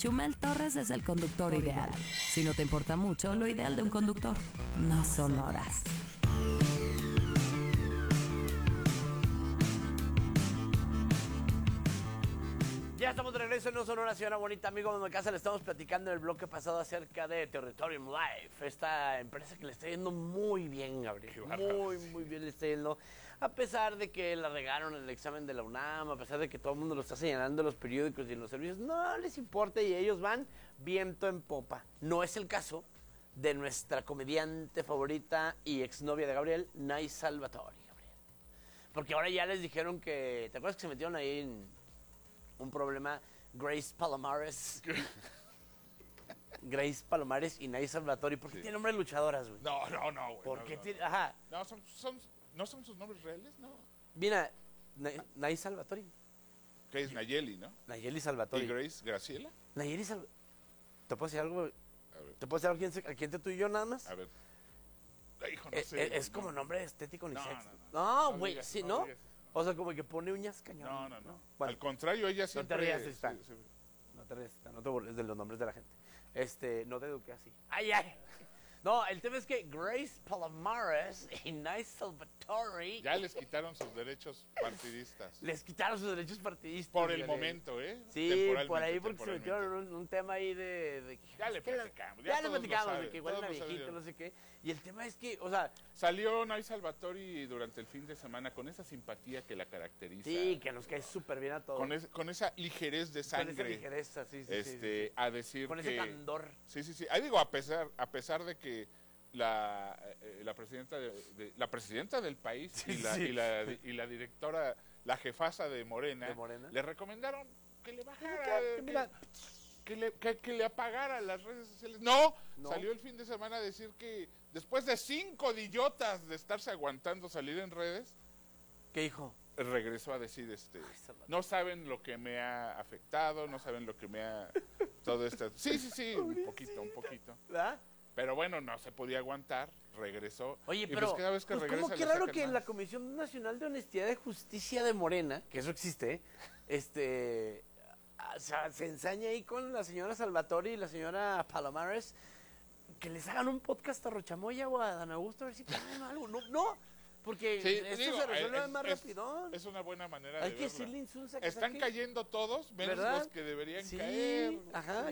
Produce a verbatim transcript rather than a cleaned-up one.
Chumel Torres es el conductor ideal. Si no te importa mucho, lo ideal de un conductor no son horas. Ya estamos de regreso en No Sonora, señora bonita, amigo de mi casa. Le estamos platicando en el bloque pasado acerca de Territorium Life, esta empresa que le está yendo muy bien, Gabriel. Muy, muy bien le está yendo. A pesar de que la regaron en el examen de la UNAM, a pesar de que todo el mundo lo está señalando en los periódicos y en los servicios, no les importa y ellos van viento en popa. No es el caso de nuestra comediante favorita y exnovia de Gabriel, Nay Salvatori, Gabriel. Porque ahora ya les dijeron que... ¿Te acuerdas que se metieron ahí en un problema? Grace Palomares. Grace Palomares y Nay Salvatori. ¿Por qué sí tiene nombre de luchadoras, güey? No, no, no, güey. ¿Por no, qué no, tiene...? no. Ajá. No, son, son, ¿no son sus nombres reales? No. Mira, Nay, Nay Salvatori. Que es Nayeli, ¿no? Nayeli Salvatori. ¿Y Grace Graciela? Nayeli Salvatori. ¿Te puedo decir algo? A ver. ¿Te puedo decir algo? ¿Quién, se- ¿A quién te tú y yo nada más? A ver. Ay, hijo, no es, sé. es- es no. como nombre estético ni No, sexy. no, no. No, No güey, digas, sí, no ¿no? digas. O sea, como que pone uñas cañón. No, no, no. Bueno, Al contrario, ella siempre... rías, Tristán. sí, sí. no te rías, no te burles de los nombres de la gente. Este, no te eduqué así. ¡Ay, ay! No, el tema es que Grace Palomares y Nay Salvatori Ya les quitaron sus derechos partidistas. les quitaron sus derechos partidistas. Por el Gabriel. momento, ¿eh? Sí, Temporalmente, por ahí porque se temporalmente. metieron en un, un tema ahí de... de Ya le que la- platicamos, Ya, ya le todos lo platicamos, de saben, que igual todos era lo viejito, saben. no sé qué. Y el tema es que, o sea... Salió Nay Salvatori durante el fin de semana con esa simpatía que la caracteriza. Sí, que nos cae súper bien a todos. Con, es- con esa ligerez de sangre. Con esa ligereza, sí, sí, este, sí, sí, sí. a decir Con que... ese candor. Sí, sí, sí. Ahí digo, a pesar, a pesar de que la, eh, la presidenta de, de- la presidenta del país Sí, y, la, sí. y, la, y la directora, la jefasa de Morena, ¿De Morena? le recomendaron que le bajara, Que- que que, mira- que le, que- que le apagara las redes sociales. No, No. salió el fin de semana a decir que después de cinco idiotas de estarse aguantando salir en redes, ¿Qué hijo? regresó a decir, este, Salvador. no saben lo que me ha afectado, no saben lo que me ha... todo esto. Sí, sí, sí, un poquito, un poquito. ¿Verdad? Pero bueno, no se podía aguantar, regresó. Oye, y pero pues cada vez que pues regresa como que le raro sacan que más. la Comisión Nacional de Honestidad y Justicia de Morena, que eso existe, este, o sea, se ensaña ahí con la señora Salvatori y la señora Palomares, que les hagan un podcast a Rochamoya o a Dan Augusto a ver si ponen algo. No, no, porque Sí, esto digo, se resuelve es- más es- rapidón. Es una buena manera Hay de que verla. decirle insulsa que Están saque. cayendo todos, menos ¿Verdad? los que deberían Sí, caer. ajá,